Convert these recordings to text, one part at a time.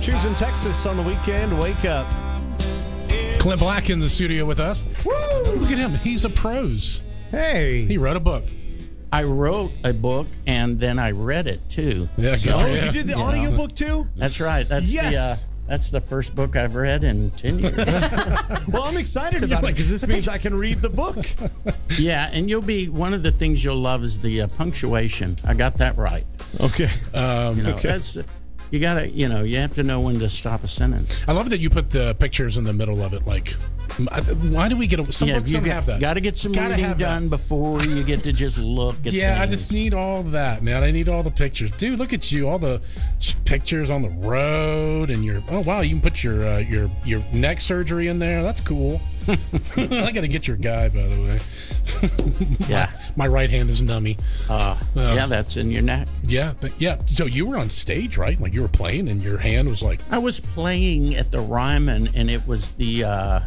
Choosing Texas on the weekend. Wake up. Clint Black in the studio with us. Woo! Look at him. He's a prose. Hey. He wrote a book. I wrote a book and then I read it too. Yeah, Oh, you did the audiobook too? That's right. That's the first book I've read in 10 years. Well, I'm excited about it because this means I can read the book. Yeah, and one of the things you'll love is the punctuation. I got that right. Okay. That's you gotta, you have to know when to stop a sentence. I love that you put the pictures in the middle of it. Like, why do we get some books don't have that? Got to get some reading done before you get to just look at Yeah, things. I just need all that, man. I need all the pictures. Dude, look at you. All the pictures on the road and oh wow, you can put your neck surgery in there. That's cool. I got to get your guy, by the way. Yeah. My right hand is nummy. Yeah, that's in your neck. Yeah. So you were on stage, right? Like you were playing and your hand was like... I was playing at the Ryman, and it was the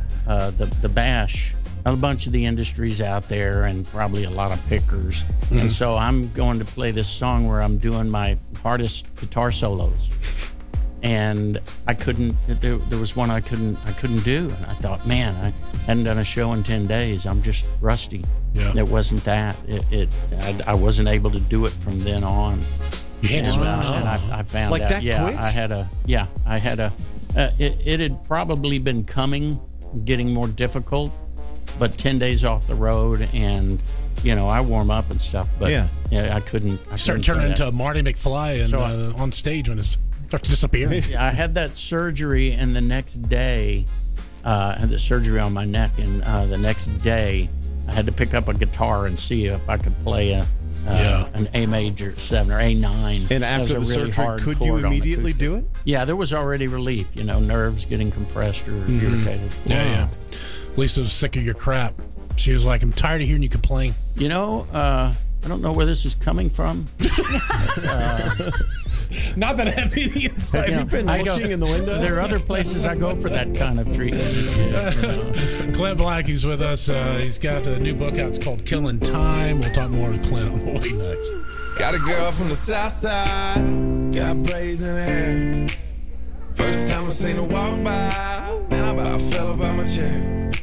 Bash. A bunch of the industries out there and probably a lot of pickers. Mm-hmm. And so I'm going to play this song where I'm doing my hardest guitar solos. And I couldn't. There was one I couldn't do, and I thought, man, I hadn't done a show in 10 days. I'm just rusty. Yeah. It wasn't that. I wasn't able to do it from then on. And I found like out. That yeah, quick? I had a. It had probably been getting more difficult, but 10 days off the road, and I warm up and stuff. But I couldn't. Start turning into Marty McFly and on stage when it's. Starts disappearing. I had that surgery, and the next day, I had the surgery on my neck, and the next day, I had to pick up a guitar and see if I could play an A major 7 or A9. And after the surgery, could you immediately do it? Yeah, there was already relief. nerves getting compressed or irritated. Yeah. Lisa was sick of your crap. She was like, "I'm tired of hearing you complain." I don't know where this is coming from. Not that I have any insight. Have you been looking in the window? There are other places I go for that kind of treatment. Clint Black, he's with us. He's got a new book out. It's called Killing Time. We'll talk more with Clint on the way next. Got a girl from the south side, got braids in her hair. First time I seen her walk by, man, I about fell about my chair.